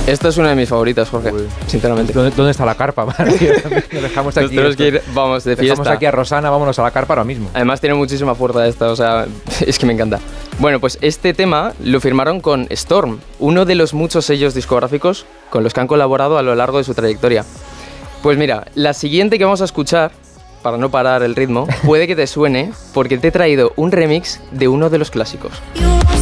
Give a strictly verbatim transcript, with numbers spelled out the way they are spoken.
Esta es una de mis favoritas, Jorge, Uy. sinceramente. ¿Dónde, ¿Dónde está la carpa? Nos dejamos aquí. Nos que ir, vamos, de fiesta. Dejamos aquí a Rosana, vámonos a la carpa ahora mismo. Además tiene muchísima fuerza esta, o sea, es que me encanta. Bueno, pues este tema lo firmaron con Storm, uno de los muchos sellos discográficos con los que han colaborado a lo largo de su trayectoria. Pues mira, la siguiente que vamos a escuchar, para no parar el ritmo, puede que te suene porque te he traído un remix de uno de los clásicos.